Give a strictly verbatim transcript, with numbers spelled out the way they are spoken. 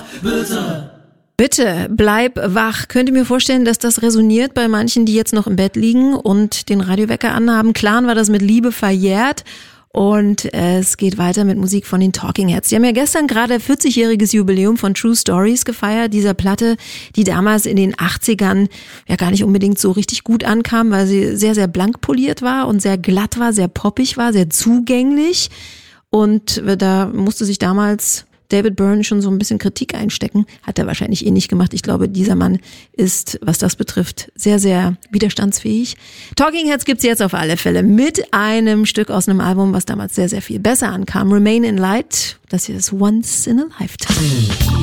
bitte. Bitte, bleib wach. Könnt ihr mir vorstellen, dass das resoniert bei manchen, die jetzt noch im Bett liegen und den Radiowecker anhaben? Klar war das mit Liebe verjährt. Und es geht weiter mit Musik von den Talking Heads. Die haben ja gestern gerade vierzigjähriges Jubiläum von True Stories gefeiert, dieser Platte, die damals in den achtzigern ja gar nicht unbedingt so richtig gut ankam, weil sie sehr, sehr blank poliert war und sehr glatt war, sehr poppig war, sehr zugänglich. Und da musste sich damals David Byrne schon so ein bisschen Kritik einstecken. Hat er wahrscheinlich eh nicht gemacht. Ich glaube, dieser Mann ist, was das betrifft, sehr, sehr widerstandsfähig. Talking Heads gibt's jetzt auf alle Fälle mit einem Stück aus einem Album, was damals sehr, sehr viel besser ankam. Remain in Light. Das hier ist Once in a Lifetime.